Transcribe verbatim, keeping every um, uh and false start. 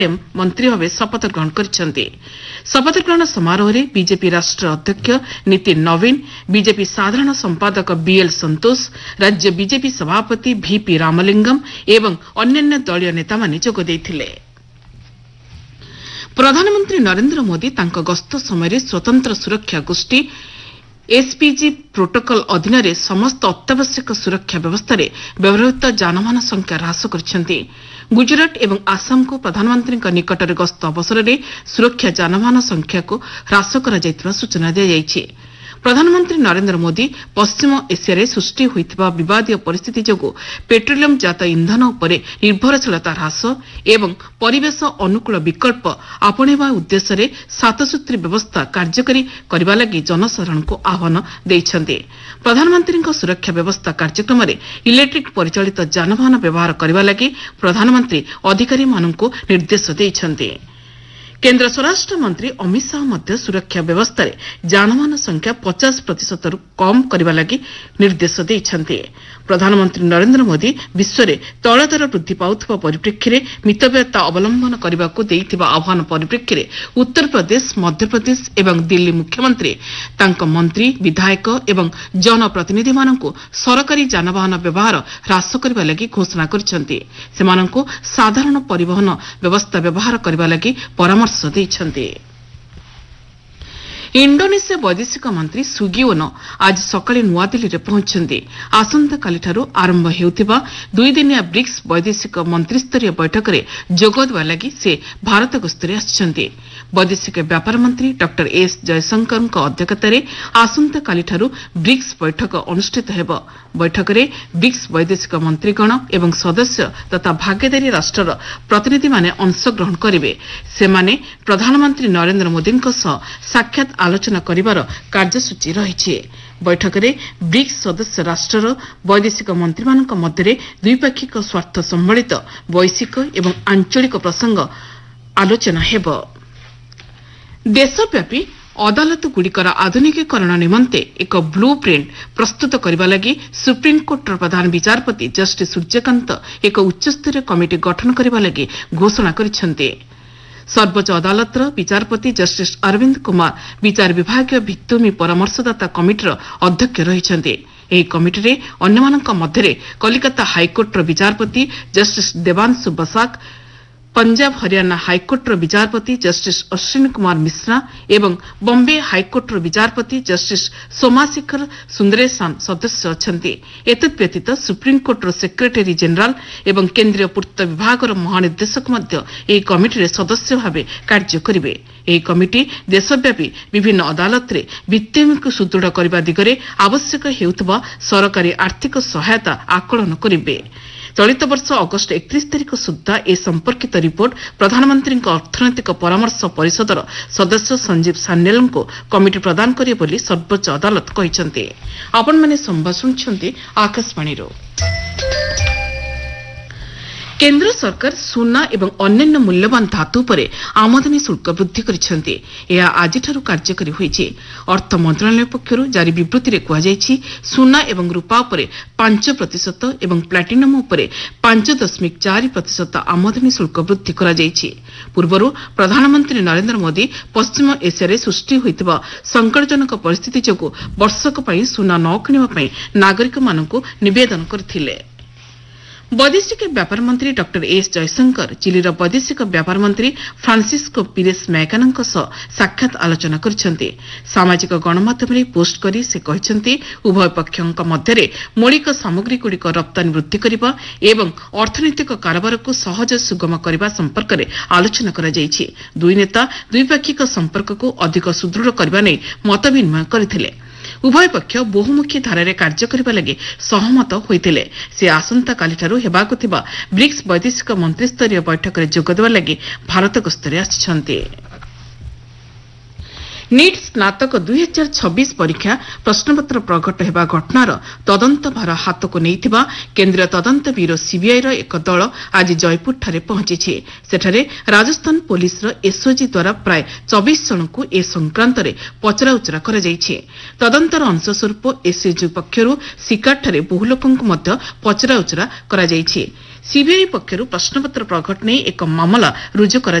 मंत्री भाव शपथ ग्रहण करिसेंति। शपथ ग्रहण समारोह में बीजेपी राष्ट्रीय अध्यक्ष नितिन नवीन, बीजेपी साधारण संपादक बीएल संतोष, राज्य बीजेपी सभापति वीपी रामलिंगम एवं अन्यान्य दलीय नेता माने जोग देइथिले। प्रधानमंत्री नरेंद्र मोदी तांको गस्त समय स्वतंत्र सुरक्षा गोष्ठी एसपीजी प्रोटोकॉल अधीन समस्त अत्यावश्यक सुरक्षा व्यवस्था व्यवहृत जानवाहन संख्या ह्रास करिसेंति। गुजरात एवं आसाम को प्रधानमंत्री निकटरे गस्त अवसर में सुरक्षा जानवाहन संख्या को ह्रास करा जायतिबा सूचना दिया जायछि। प्रधानमंत्री नरेंद्र मोदी पश्चिम एशिया सृष्टि होइतिबा विवादीय परिस्थिति जोगु पेट्रोलियम जात इंधन उपरे निर्भरशीलता ह्रास एवं परिवेश अनुकूल विकल्प आपणेबा उद्देश्य सातसूत्री व्यवस्था कार्यकारी करबा लागि जनसाधारण को आह्वान दैछन्ते। प्रधानमंत्री सुरक्षा व्यवस्था कार्यक्रम में इलेक्ट्रिक परिचालित जानवाहन व्यवहार करबा लागि प्रधानमंत्री अधिकारी माननकु निर्देश दैछन्ते। केन्द्र स्वराष्ट्र मंत्री अमित शाह मध्य सुरक्षा व्यवस्था रे जानवाहन संख्या पचास प्रतिशत रु कम करबा लागि निर्देश दैछन्ते। प्रधानमंत्री नरेंद्र मोदी विश्व में तैल दर वृद्धि पाउथबा परिप्रेक्षी में मितव्ययता अवलंबन करबाकू देइथिबा आह्वान परिप्रेक्षी में उत्तर प्रदेश, मध्य प्रदेश एवं दिल्ली मुख्यमंत्री तांको मंत्री, विधायक एवं जनप्रतिनिधि माननकू सरकारी जानवाहन व्यवहार ह्रास करबा लागि घोषणा करिसेंति। सेमाननकू साधारण परिवहन व्यवस्था व्यवहार करबा लागि परामर्श दैछन्ति। इंडोनेशिया वैदेशिक मंत्री सुगियोनो आज सकाळे नुआदिल्ली रे पहुंचछन्ति। आसंता कालिठारु आरंभ हेउथिबा दुई दिनिया ब्रिक्स वैदेशिक मंत्रीस्तरीय बैठक रे जोग देबा लागि से भारत गस्तरे आछन्ति। वैदेशिक व्यापार मंत्री डॉक्टर एस जयशंकर अध्यक्षतार आसंता कालिठारु ब्रिक्स बैठक अनुष्ठित हेब। बैठक रे ब्रिक्स वैदेशिक मंत्रीगण एवं सदस्य तथा भागीदारी राष्ट्रर प्रतिनिधि माने अंशग्रहण करिवे। सेमाने प्रधानमंत्री नरेंद्र मोदी साक्षात आलोचना करिवार कार्यसूची रहिछि। बैठक में ब्रिक्स सदस्य राष्ट्रर वैदेशिक मंत्री मानक मध्य द्विपाक्षिक स्वार्थ सम्बलित वैश्विक एवं आंचलिक प्रसंग आलोचना हेब। देशव्यापी अदालत गुड़िकर आधुनिकीकरण निमंते एक ब्लू प्रिंट प्रस्तुत करबा लागि सुप्रीमकोर्टर प्रधान विचारपति जस्टिस सूर्यकांत एक उच्चस्तरीय कमिटी गठन करबा लागि घोषणा करिसेंते। सर्वोच्च अदालतर विचारपति जस्टिस अरविंद कुमार विचार विभागीय भित्तिभूमि परामर्शदाता कमिटीर अध्यक्ष रहिसेंते। ଏହି କମିଟିରେ ଅନ୍ୟମାନଙ୍କ ମଧ୍ୟରେ କଲିକତା ହାଇକୋର୍ଟର ବିଚାରପତି ଜଷ୍ଟିସ୍ ଦେବାଂଶୁ ବସାକ, पंजाब हरियाणा हाईकोर्टर विचारपति जस्टिस अश्विनी कुमार मिश्रा एवं बॉम्बे हाईकोर्टर विचारपति जस्टिस सोमाशेखर सुंदरेशान सदस्य अछंती। एतद्व्यतीत सुप्रीमकोर्टर सेक्रेटरी जनरल एवं केन्द्रीय पूर्त विभाग महानिर्देशक मध्य ଏହି कमिटी सदस्य भाव कार्य करिवे। ଏହି कमिटी देशव्यापी विभिन्न अदालत रे भित्तिभूमि सुदृढ़ करने दिगरे आवश्यक हेउथबा सरकारी आर्थिक सहायता आकलन करिवे। चलित वर्ष अगस्ट एकतीस तारीख सुधा ए संपर्कित रिपोर्ट प्रधानमंत्री अर्थनैतिक परामर्श परिषदर सदस्य संजीव सान्याल को कमिटी प्रदान करिवे बोली सर्वोच्च अदालत कहिसेंते। आपण माने संवाद सुनछन्ते आकाशवाणी रो। केन्द्र सरकार सुना एवं अन्यान्य मूल्यवान धातु पर आमदानी शुल्क वृद्धि करिसेंते। यह आजिठारु कार्यकारी होईछि। अर्थ मंत्रालय पक्षरु जारी विबृत्ति रे कुहा जायछि सुना एवं रूपा पर पांच प्रतिशत एवं प्लाटिनम पर पांच दशमिक चार प्रतिशत आमदानी शुल्क वृद्धि करा जायछि। पूर्वरु प्रधानमंत्री नरेंद्र मोदी पश्चिम एशिया सृष्टि होइतिबा संकटजनक परिस्थिति जोगु वर्षक पई सुना न किनिबा पई नागरिक मानकु निवेदन करथिले। वैदेशिक व्यापार मंत्री डॉक्टर एस जयशंकर चिलीर वैदेशिक व्यापार मंत्री फ्रांसिस्को पिरेस मैकानंक साक्षात आलोचना करिसेंते। सामाजिक गणमाध्यम पोस्ट करी से कहिसेंते उभय पक्षों मध्य मौलिक सामग्री गुड़िक रप्तानी वृद्धि करने एवं अर्थनैतिक कारोबार को सहज सुगम करने संपर्क में आलोचना करा जायछि। दुई नेता द्विपाक्षिक संपर्क को अधिक सुदृढ़ करने नहीं मत विनिमय करथिले। उभय पक्ष बहुमुखी धारारे कार्य करने लगी सहमत होइतिले। से आसंता कालिठारु हेबाकु थिबा ब्रिक्स वैदेशिक मंत्रीस्तरीय बैठक में जोगदेवा लगी भारत गस्तरे आछिछन्ते। ନିଟ୍ ସ୍ନାତକ ଦୁଇ ହଜାର ଛବିଶ ପରୀକ୍ଷା ପ୍ରଶ୍ନପତ୍ର ପ୍ରଘଟ ହେବା ଘଟଣାର ତଦନ୍ତ ଭାର ହାତକୁ ନେଇଥିବା କେନ୍ଦ୍ରୀୟ ତଦନ୍ତ ବ୍ୟୁରୋ ସିବିଆଇର ଏକ ଦଳ ଆଜି ଜୟପୁରଠାରେ ପହଞ୍ଚିଛି। ସେଠାରେ ରାଜସ୍ଥାନ ପୁଲିସର ଏସ୍ଓଜି ଦ୍ୱାରା ପ୍ରାୟ ଚବିଶ ଜଣଙ୍କୁ ଏ ସଂକ୍ରାନ୍ତରେ ପଚରାଉଚରା କରାଯାଇଛି। ତଦନ୍ତର ଅଂଶସ୍ୱରୂପ ଏସ୍ଓଜି ପକ୍ଷରୁ ସିକାରଠାରେ ବହୁ ଲୋକଙ୍କୁ ମଧ୍ୟ ପଚରାଉଚରା କରାଯାଇଛି। ସିବିଆଇ ପକ୍ଷରୁ ପ୍ରଶ୍ନପତ୍ର ପ୍ରଘଟ ନେଇ ଏକ ମାମଲା ରୁଜୁ କରାଯାଇଛି।